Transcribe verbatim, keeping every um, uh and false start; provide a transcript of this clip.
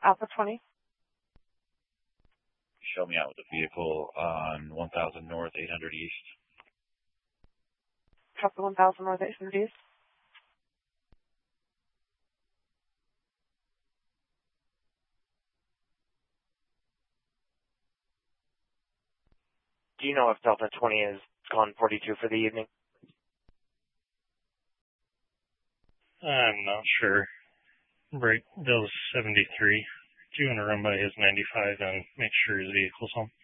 Alpha twenty. Show me out with the vehicle on one thousand North, eight hundred East. Copy one thousand North, eight hundred East. Do you know if Delta twenty is gone forty-two for the evening? I'm not sure. Break Bill's seventy-three. Do you want to run by his ninety-five and make sure his vehicle's home?